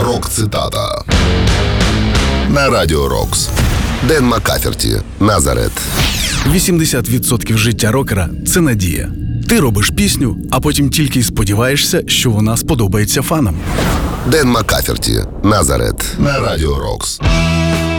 Рок-цитата на Радіо Рокс. Ден Маккаферті, Назарет. 80% життя рокера – це надія. Ти робиш пісню, а потім тільки й сподіваєшся, що вона сподобається фанам. Ден Маккаферті, Назарет на Радіо Рокс.